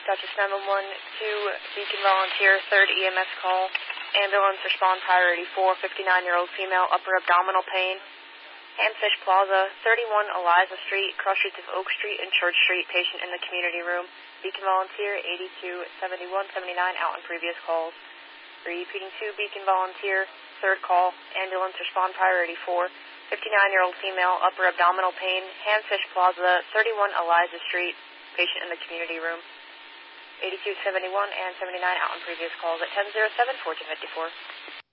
Dutchess 911 to Beacon Volunteer, 3rd EMS call. Ambulance respond priority 4, 59-year-old female, upper abdominal pain. Hamfish Plaza, 31 Eliza Street, cross streets of Oak Street and Church Street, patient in the community room. Beacon Volunteer, 82-71-79, out on previous calls. Repeating 2, Beacon Volunteer, 3rd call. Ambulance respond priority 4, 59-year-old female, upper abdominal pain. Hamfish Plaza, 31 Eliza Street, patient in the community room. 82-71 and 79 out on previous calls at 10-07, 1454.